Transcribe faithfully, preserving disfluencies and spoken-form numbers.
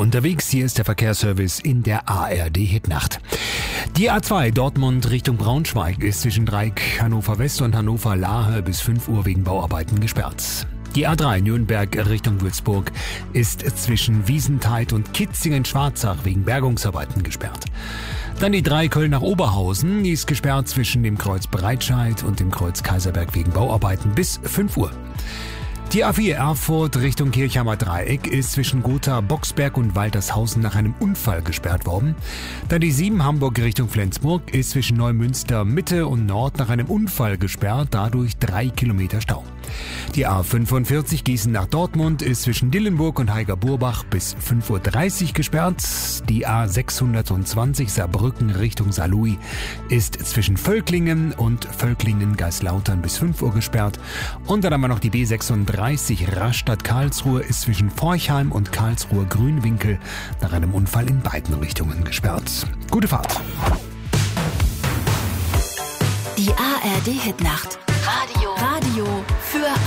unterwegs. Hier ist der Verkehrsservice in der A R D-Hitnacht. Die A zwei Dortmund Richtung Braunschweig ist zwischen Dreieck Hannover West und Hannover Lahe bis fünf Uhr wegen Bauarbeiten gesperrt. Die A drei Nürnberg Richtung Würzburg ist zwischen Wiesentheit und Kitzingen-Schwarzach wegen Bergungsarbeiten gesperrt. Dann die drei Köln nach Oberhausen, die ist gesperrt zwischen dem Kreuz Breitscheid und dem Kreuz Kaiserberg wegen Bauarbeiten bis fünf Uhr. Die A vier Erfurt Richtung Kirchheimer Dreieck ist zwischen Gotha, Boxberg und Waltershausen nach einem Unfall gesperrt worden. Dann die sieben Hamburg Richtung Flensburg ist zwischen Neumünster Mitte und Nord nach einem Unfall gesperrt, dadurch drei Kilometer Stau. Die A fünfundvierzig Gießen nach Dortmund ist zwischen Dillenburg und Heiger-Burbach bis fünf Uhr dreißig gesperrt. Die A sechshundertzwanzig Saarbrücken Richtung Saarlouis ist zwischen Völklingen und Völklingen-Geislautern bis fünf Uhr gesperrt. Und dann haben wir noch die B sechsunddreißig Rastatt-Karlsruhe ist zwischen Forchheim und Karlsruhe-Grünwinkel nach einem Unfall in beiden Richtungen gesperrt. Gute Fahrt! Die A R D-Hitnacht. Radio. Radio für